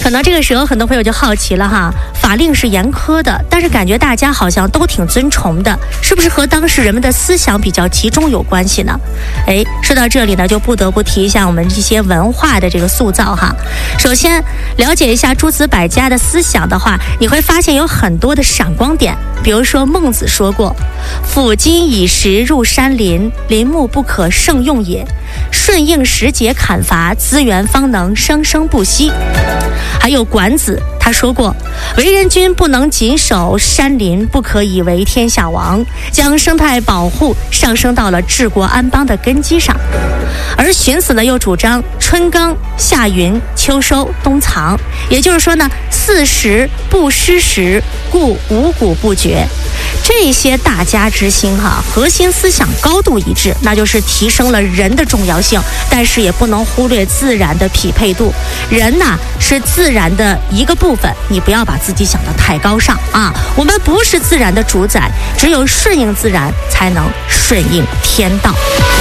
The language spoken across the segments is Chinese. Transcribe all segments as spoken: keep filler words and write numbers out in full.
可能这个时候很多朋友就好奇了哈，法令是严苛的，但是感觉大家好像都挺尊崇的，是不是和当时人们的思想比较集中有关系呢？哎，说到这里呢，就不得不提一下我们一些文化的这个塑造哈。首先了解一下诸子百家的思想的话，你会发现有很多的闪光点。比如说孟子说过，斧斤以石入山林，林木不可胜用也，顺应时节砍伐，资源方能生生不息。还有管子他说过，为人君不能谨守山林，不可以为天下王，将生态保护上升到了治国安邦的根基上。而荀子呢又主张春耕夏耘秋收冬藏，也就是说呢，四时不失时，故五谷不绝。这些大家之心哈，核心思想高度一致，那就是提升了人的重要性，但是也不能忽略自然的匹配度。人呐是自然的一个部分，你不要把自己想得太高尚啊！我们不是自然的主宰，只有顺应自然，才能顺应天道。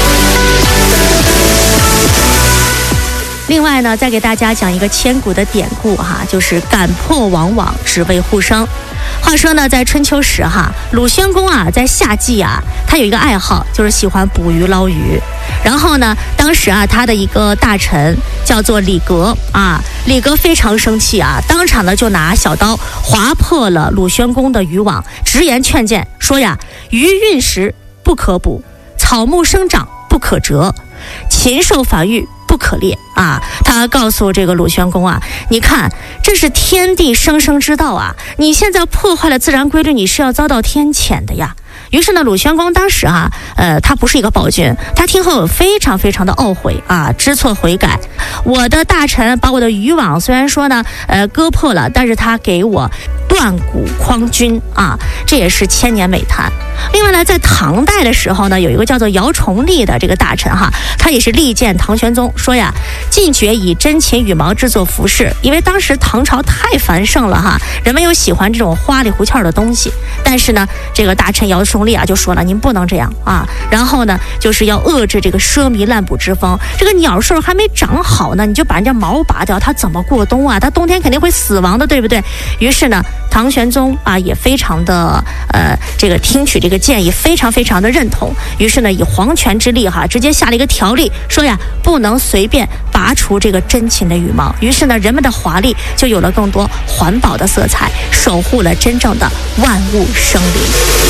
另外呢，再给大家讲一个千古的典故哈，就是赶破网网，只为护生。话说呢，在春秋时哈，鲁宣公啊，在夏季啊，他有一个爱好，就是喜欢捕鱼捞鱼。然后呢，当时啊，他的一个大臣叫做李革啊，李革非常生气啊，当场呢就拿小刀划破了鲁宣公的渔网，直言劝谏说呀：鱼运时不可捕，草木生长不可折，禽兽繁育不可猎啊！他告诉这个鲁宣公啊，你看这是天地生生之道啊，你现在破坏了自然规律，你是要遭到天谴的呀。于是呢，鲁宣公当时啊，呃，他不是一个暴君，他听后非常非常的懊悔啊，知错悔改。我的大臣把我的渔网虽然说呢，呃，割破了，但是他给我断骨匡君啊，这也是千年美谈。另外呢，在唐代的时候呢，有一个叫做姚崇立的这个大臣哈，他也是力荐唐玄宗，说呀，禁绝以真禽羽毛制作服饰，因为当时唐朝太繁盛了哈，人们又喜欢这种花里胡俏的东西。但是呢，这个大臣姚崇立啊就说了，您不能这样啊。然后呢，就是要遏制这个奢靡滥捕之风。这个鸟兽还没长好呢，你就把人家毛拔掉，它怎么过冬啊？它冬天肯定会死亡的，对不对？于是呢，唐玄宗啊也非常的呃这个听取这个建议，非常非常的认同。于是呢，以皇权之力哈，直接下了一个条例，说呀，不能随便拔除这个真禽的羽毛。于是呢，人们的华丽就有了更多环保的色彩，守护了真正的万物生灵。